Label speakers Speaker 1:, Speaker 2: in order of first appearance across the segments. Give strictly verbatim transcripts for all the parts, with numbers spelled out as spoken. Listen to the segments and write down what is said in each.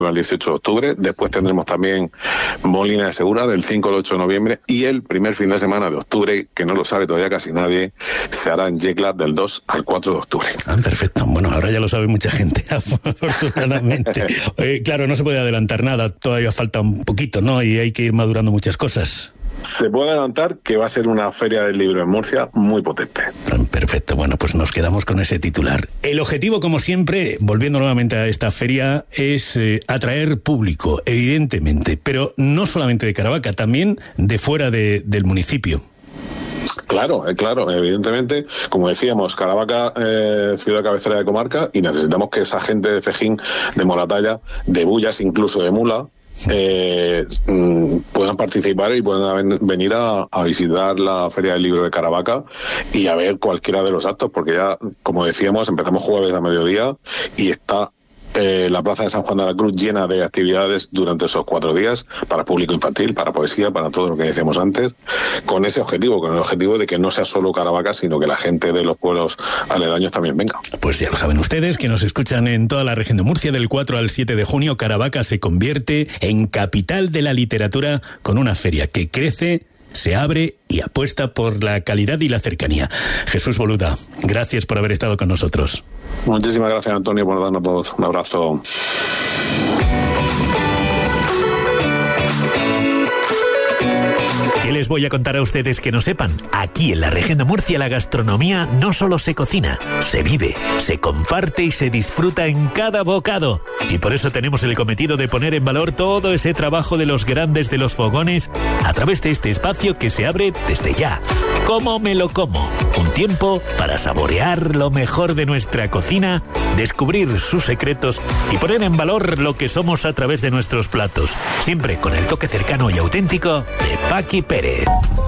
Speaker 1: el dieciocho de octubre. Después tendremos también Molina de Segura del cinco al ocho de noviembre. Y el primer fin de semana de octubre, que no lo sabe todavía casi nadie, se hará en Yecla del dos al cuatro de octubre.
Speaker 2: Ah, perfecto. Bueno, ahora ya lo sabe mucha gente, afortunadamente. eh, claro, no se puede adelantar nada, todavía falta un poquito, ¿no? Y hay que ir madurando muchas cosas.
Speaker 1: Se puede adelantar que va a ser una feria del libro en Murcia muy potente.
Speaker 2: Perfecto, bueno, pues nos quedamos con ese titular. El objetivo, como siempre, volviendo nuevamente a esta feria, es eh, atraer público, evidentemente, pero no solamente de Caravaca, también de fuera de, del municipio.
Speaker 1: Claro, eh, claro, evidentemente, como decíamos, Caravaca, eh, ciudad cabecera de comarca, y necesitamos que esa gente de Cejín, de Moratalla, de Bullas, incluso de Mula, Eh, puedan participar y puedan venir a, a visitar la Feria del Libro de Caravaca y a ver cualquiera de los actos, porque ya, como decíamos, empezamos jueves a mediodía y está eh, la Plaza de San Juan de la Cruz llena de actividades durante esos cuatro días para público infantil, para poesía, para todo lo que decíamos antes, con ese objetivo, con el objetivo de que no sea solo Caravaca, sino que la gente de los pueblos aledaños también venga.
Speaker 2: Pues ya lo saben ustedes, que nos escuchan en toda la región de Murcia. Del cuatro al siete de junio, Caravaca se convierte en capital de la literatura con una feria que crece, se abre y apuesta por la calidad y la cercanía. Jesús Boluda, gracias por haber estado con nosotros.
Speaker 1: Muchísimas gracias, Antonio, por darnos voz. Un abrazo.
Speaker 3: ¿Qué les voy a contar a ustedes que no sepan? Aquí en la región de Murcia la gastronomía no solo se cocina, se vive, se comparte y se disfruta en cada bocado. Y por eso tenemos el cometido de poner en valor todo ese trabajo de los grandes de los fogones a través de este espacio que se abre desde ya. ¿Cómo me lo como? Un tiempo para saborear lo mejor de nuestra cocina, descubrir sus secretos y poner en valor lo que somos a través de nuestros platos. Siempre con el toque cercano y auténtico de Paqui Pérez.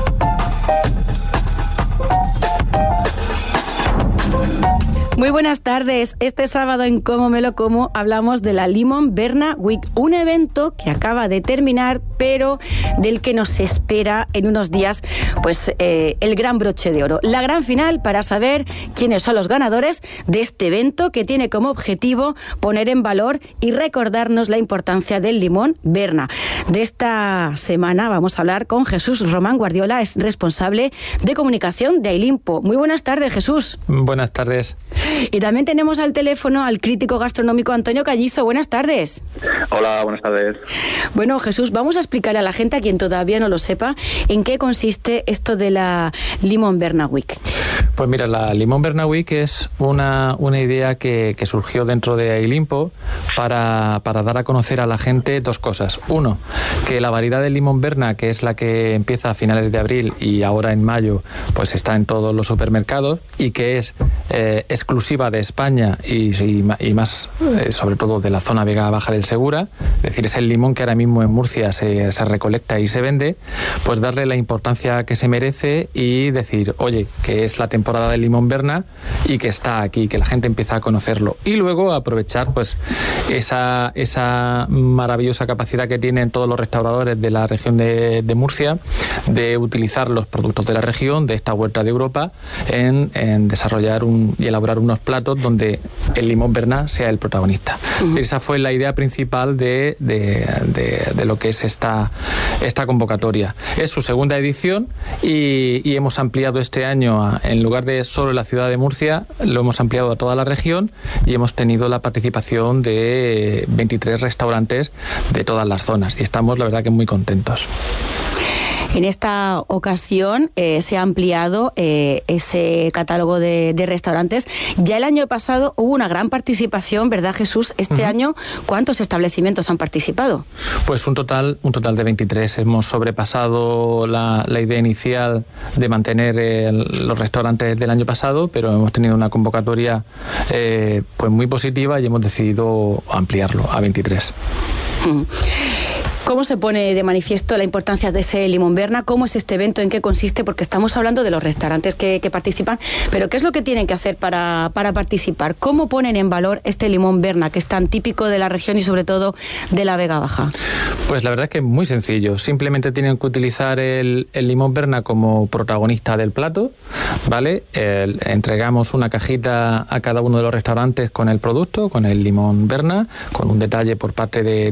Speaker 4: Muy buenas tardes. Este sábado en Cómo me lo como hablamos de la Limón Berna Week, un evento que acaba de terminar, pero del que nos espera en unos días pues eh, el gran broche de oro, la gran final para saber quiénes son los ganadores de este evento que tiene como objetivo poner en valor y recordarnos la importancia del limón Berna. De esta semana vamos a hablar con Jesús Román Guardiola, es responsable de comunicación de Ailimpo. Muy buenas tardes, Jesús.
Speaker 5: Buenas tardes.
Speaker 4: Y también tenemos al teléfono al crítico gastronómico Antonio Callizo. Buenas tardes.
Speaker 6: Hola, buenas tardes.
Speaker 4: Bueno, Jesús, vamos a explicarle a la gente, a quien todavía no lo sepa, en qué consiste esto de la Limón Berna Week.
Speaker 5: Pues mira, la Limón Berna Week es una, una idea que, que surgió dentro de Ailimpo para, para dar a conocer a la gente dos cosas. Uno, que la variedad de limón Berna, que es la que empieza a finales de abril y ahora en mayo, pues está en todos los supermercados y que es eh, exclusiva de España y, y, y más, eh, sobre todo, de la zona Vega Baja del Segura, es decir, es el limón que ahora mismo en Murcia se, se recolecta y se vende, pues darle la importancia que se merece y decir, oye, que es la temporada del limón Berna y que está aquí, que la gente empieza a conocerlo. Y luego aprovechar pues esa, esa maravillosa capacidad que tienen todos los restauradores de la región de, de Murcia de utilizar los productos de la región, de esta huerta de Europa, en, en desarrollar un, y elaborar unos platos donde el limón Berna sea el protagonista. Uh-huh. Esa fue la idea principal de, de, de, de lo que es esta, esta convocatoria. Es su segunda edición y, y hemos ampliado este año, a, en lugar de solo la ciudad de Murcia, lo hemos ampliado a toda la región y hemos tenido la participación de veintitrés restaurantes de todas las zonas y estamos, la verdad, que muy contentos.
Speaker 4: En esta ocasión eh, se ha ampliado eh, ese catálogo de, de restaurantes. Ya el año pasado hubo una gran participación, ¿verdad, Jesús? Este uh-huh. año, ¿cuántos establecimientos han participado? Pues un total, un total de veintitrés. Hemos sobrepasado la, la idea inicial de mantener eh, los restaurantes del año pasado, pero hemos tenido una convocatoria eh, pues muy positiva y hemos decidido ampliarlo a veintitrés. Uh-huh. ¿Cómo se pone de manifiesto la importancia de ese limón Berna? ¿Cómo es este evento? ¿En qué consiste? Porque estamos hablando de los restaurantes que, que participan, pero ¿qué es lo que tienen que hacer para, para participar? ¿Cómo ponen en valor este limón Berna, que es tan típico de la región y sobre todo de la Vega Baja?
Speaker 5: Pues la verdad es que es muy sencillo. Simplemente tienen que utilizar el, el limón Berna como protagonista del plato, ¿vale? El, entregamos una cajita a cada uno de los restaurantes con el producto, con el limón Berna, con un detalle por parte de